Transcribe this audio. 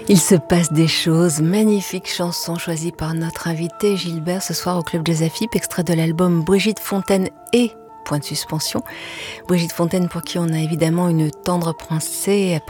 Il se passe des choses, magnifique chanson choisie par notre invité Gilbert ce soir au Club Jazz AFIP, extrait de l'album Brigitte Fontaine et point de suspension. Brigitte Fontaine pour qui on a évidemment une tendre pensée